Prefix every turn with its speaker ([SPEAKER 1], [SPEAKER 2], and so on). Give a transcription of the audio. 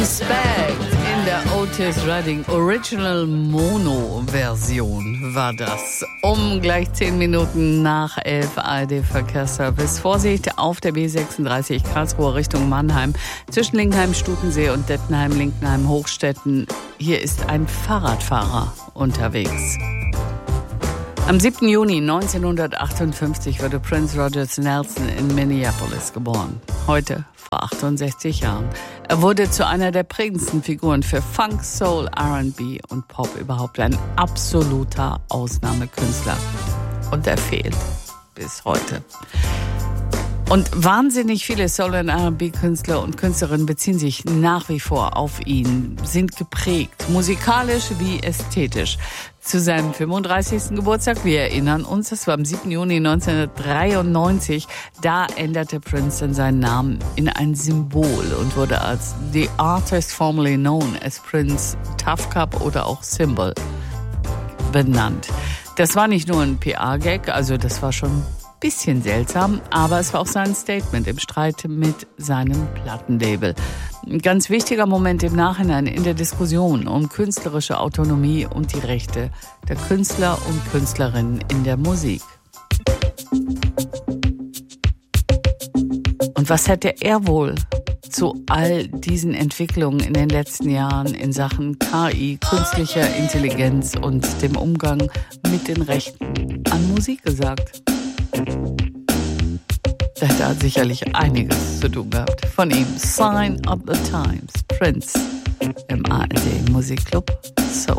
[SPEAKER 1] Respect in der Otis Redding Original Mono Version war das. Gleich 10 Minuten nach 11 ARD Verkehrsservice. Vorsicht auf der B36 Karlsruhe Richtung Mannheim zwischen Linkenheim, Stutensee und Dettenheim, Linkenheim, Hochstetten. Hier ist ein Fahrradfahrer unterwegs. Am 7. Juni 1958 wurde Prince Rogers Nelson in Minneapolis geboren. Heute vor 68 Jahren. Er wurde zu einer der prägendsten Figuren für Funk, Soul, R&B und Pop überhaupt. Ein absoluter Ausnahmekünstler. Und er fehlt bis heute. Und wahnsinnig viele Soul- und R&B-Künstler und Künstlerinnen beziehen sich nach wie vor auf ihn, sind geprägt, musikalisch wie ästhetisch. Zu seinem 35. Geburtstag, wir erinnern uns, das war am 7. Juni 1993, da änderte Prince dann seinen Namen in ein Symbol und wurde als The Artist formerly known as Prince Tough Cup oder auch Symbol benannt. Das war nicht nur ein PR-Gag, also das war schon bisschen seltsam, aber es war auch sein Statement im Streit mit seinem Plattenlabel. Ein ganz wichtiger Moment im Nachhinein in der Diskussion um künstlerische Autonomie und die Rechte der Künstler und Künstlerinnen in der Musik. Und was hätte er wohl zu all diesen Entwicklungen in den letzten Jahren in Sachen KI, künstlicher Intelligenz und dem Umgang mit den Rechten an Musik gesagt? Da hätte er sicherlich einiges zu tun gehabt. Von ihm Sign of the Times, Prince im ARD Musikclub Soul.